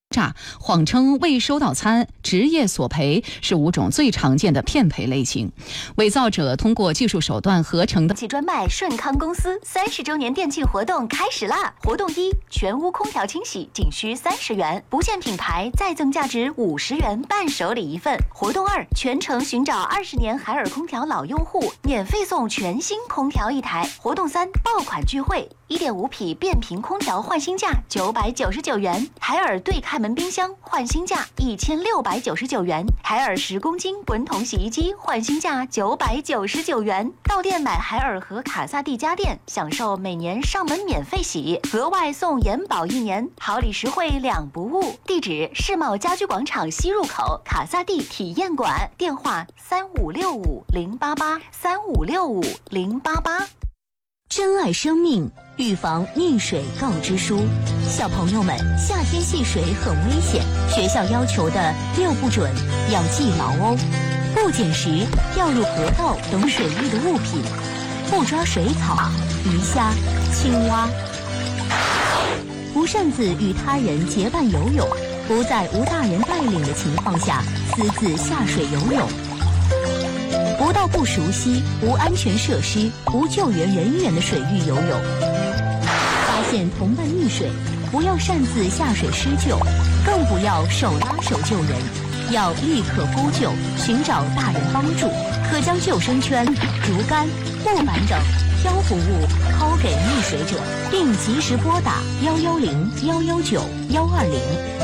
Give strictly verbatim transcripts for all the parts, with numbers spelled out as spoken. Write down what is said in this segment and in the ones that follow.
诈、谎称未收到餐、职业索赔是五种最常见的骗赔类型。伪造者通过技术手段合成的气专卖顺康公司三十周年店庆活动开始啦！活动一：全屋空调清洗仅需三十元，不限品牌，再赠价值五十元伴手礼一份。活动二：全程寻找二十年海尔空调老用户，免费送全新空调一台。活动三：爆款聚会。一点五匹变频空调换新价九百九十九元，海尔对开门冰箱换新价一千六百九十九元，海尔十公斤滚筒洗衣机换新价九百九十九元。到店买海尔和卡萨帝家电，享受每年上门免费洗，额外送延保一年，好礼实惠两不误。地址：世贸家居广场西入口卡萨帝体验馆，电话三五六五零八八三五六五零八八。 珍爱生命，预防溺水告知书。小朋友们，夏天戏水很危险，学校要求的六不准要记牢哦。不捡拾掉入河道等水域的物品，不抓水草、鱼虾、青蛙，不擅自与他人结伴游泳，不在无大人带领的情况下私自下水游泳，不到不熟悉、无安全设施、无救援人员的水域游泳。发现同伴溺水，不要擅自下水施救，更不要手拉手救人，要立刻呼救，寻找大人帮助。可将救生圈、竹竿、木板等漂浮物抛给溺水者，并及时拨打幺幺零、幺幺九、幺二零。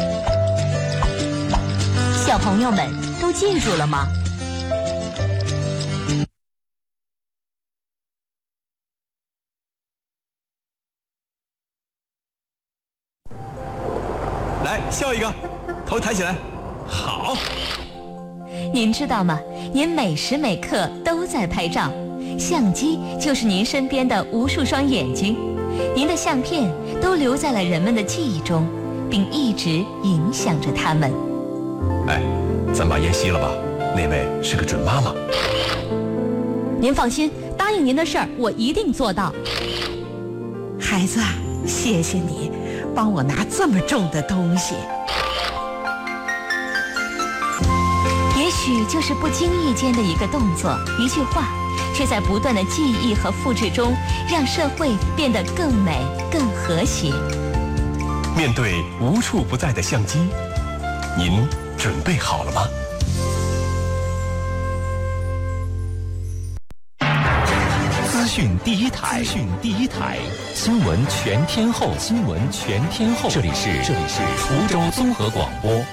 小朋友们都记住了吗？ 来，笑一个，头抬起来，好。 您知道吗？您每时每刻都在拍照，相机就是您身边的无数双眼睛，您的相片都留在了人们的记忆中，并一直影响着他们。 哎，咱把烟熄了吧，那位是个准妈妈。 您放心，答应您的事儿我一定做到。 孩子，谢谢你帮我拿这么重的东西。 也许就是不经意间的一个动作、一句话，却在不断的记忆和复制中，让社会变得更美、更和谐。 面对无处不在的相机，您准备好了吗？资讯第一台，资讯第一台，新闻全天候，新闻全天候。这里是这里是滁州综合广播。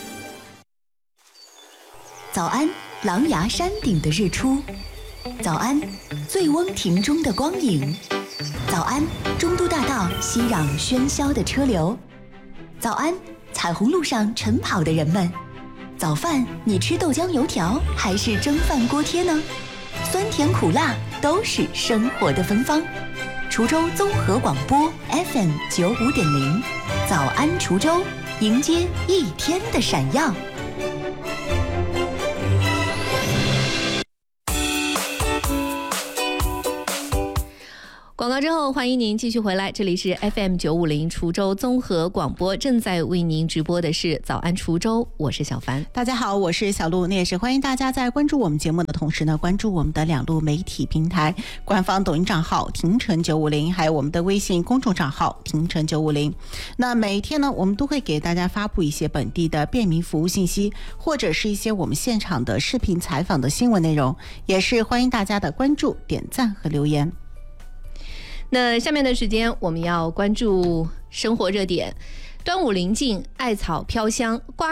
早安，狼牙山顶的日出；早安，醉翁亭中的光影；早安，中都大道熙攘喧嚣的车流；早安，彩虹路上晨跑的人们。早饭，你吃豆浆油条还是蒸饭锅贴呢？酸甜苦辣都是生活的芬芳。滁州综合广播 F M 九五点零，早安滁州，迎接一天的闪耀。 广告之后，欢迎您继续回来，这里是 F M 九五零滁州综合广播，正在为您直播的是早安滁州，我是小凡。 大家好，我是小鹿，那也是欢迎大家在关注我们节目的同时呢，关注我们的两路媒体平台，官方抖音账号廷城九五零，还有我们的微信公众账号廷城九五零。那每一天呢，我们都会给大家发布一些本地的便民服务信息，或者是一些我们现场的视频采访的新闻内容，也是欢迎大家的关注、点赞和留言。 那下面的时间我们要关注生活热点。端午临近，艾草飘香，瓜